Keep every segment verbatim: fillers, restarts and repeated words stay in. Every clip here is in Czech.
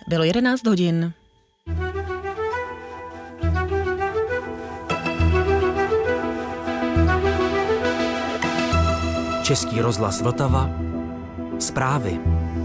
Bylo jedenáct hodin. Český rozhlas Vltava. Zprávy.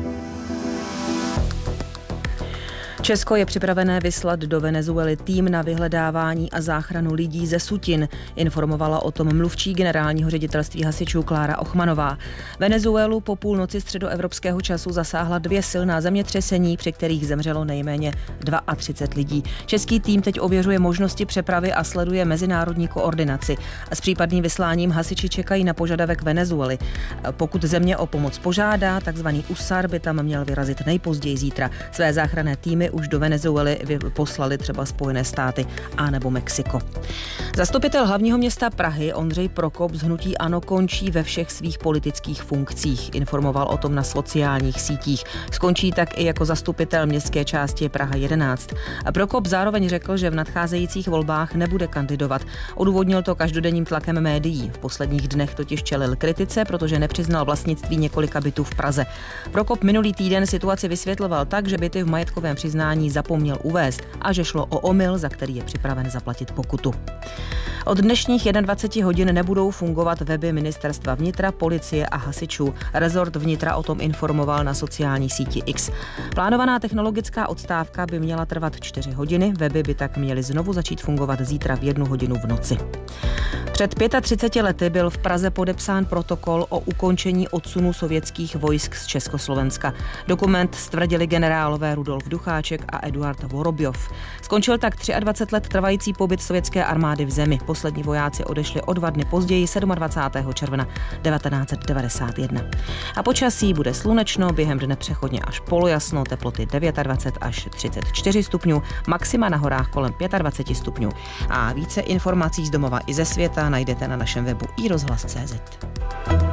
Česko je připravené vyslat do Venezuely tým na vyhledávání a záchranu lidí ze sutin, informovala o tom mluvčí generálního ředitelství hasičů Klára Ochmanová. Venezuelu po půlnoci středoevropského času zasáhla dvě silná zemětřesení, při kterých zemřelo nejméně třicet dva lidí. Český tým teď ověřuje možnosti přepravy a sleduje mezinárodní koordinaci. S případným vysláním hasiči čekají na požadavek Venezuely. Pokud země o pomoc požádá, takzvaný U S A R by tam měl vyrazit nejpozději zítra. Své záchranné týmy už do Venezuely poslali třeba Spojené státy a nebo Mexiko. Zastupitel hlavního města Prahy Ondřej Prokop z hnutí ANO končí ve všech svých politických funkcích. Informoval o tom na sociálních sítích. Skončí tak i jako zastupitel městské části Praha jedenáct. A Prokop zároveň řekl, že v nadcházejících volbách nebude kandidovat. Odůvodnil to každodenním tlakem médií. V posledních dnech totiž čelil kritice, protože nepřiznal vlastnictví několika bytů v Praze. Prokop minulý týden situaci vysvětloval tak, že byty v majetkovém přiznání zapomněl uvést a že šlo o omyl, za který je připraven zaplatit pokutu. Od dnešních dvacet jedna hodin nebudou fungovat weby Ministerstva vnitra, policie a hasičů. Rezort vnitra o tom informoval na sociální síti X. Plánovaná technologická odstávka by měla trvat čtyři hodiny, weby by tak měly znovu začít fungovat zítra v jednu hodinu v noci. Před třiceti pěti lety byl v Praze podepsán protokol o ukončení odsunu sovětských vojsk z Československa. Dokument stvrdili generálové Rudolf Ducháček a Eduard Vorobjov. Skončil tak dvacet tři let trvající pobyt sovětské armády v zemi. Poslední vojáci odešli o dva dny později, dvacátého sedmého června devatenáct set devadesát jedna. A počasí bude slunečno, během dne přechodně až polojasno, teploty dvacet devět až třicet čtyři stupňů, maxima na horách kolem dvacet pět stupňů. A více informací z domova i ze světa najdete na našem webu i rozhlas tečka cé zet.